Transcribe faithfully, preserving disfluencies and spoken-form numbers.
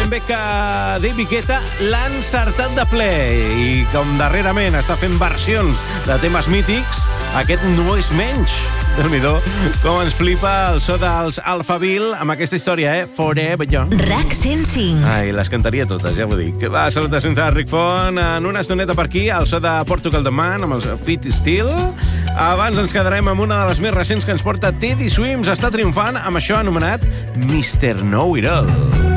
també que David Guetta l'ha encertat de ple i com darrerament està fent versions de temes mítics, aquest no és menys. Déu-n'hi-do, com ens flipa el so dels Alphaville amb aquesta història, eh? Forever Young. RAC cent cinc. Ai, les cantaria totes, ja ho dic. Va, salutacions a Ric Font. En una estoneta per aquí, el so de Portugal The Man amb el Fit Still. Abans ens quedarem amb una de les més recents que ens porta Teddy Swims. Està triomfant amb això anomenat mister Know It All.